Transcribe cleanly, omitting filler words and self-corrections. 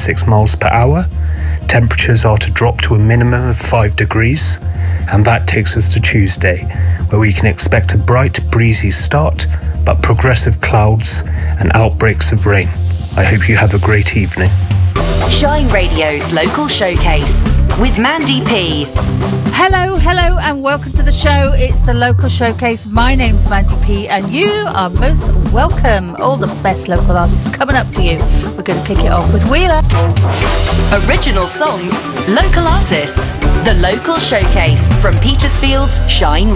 6 miles per hour. Temperatures are to drop to a minimum of 5 degrees. And that takes us to Tuesday, where we can expect a bright, breezy start, but progressive clouds and outbreaks of rain. I hope you have a great evening. Shine Radio's Local Showcase with Mandy P. Hello, and welcome to the show. It's the Local Showcase. My name's Mandy P, and you are most welcome. All the best local artists coming up for you. We're going to kick it off with Wheeler. Original songs, local artists, the Local Showcase from Petersfield's Shine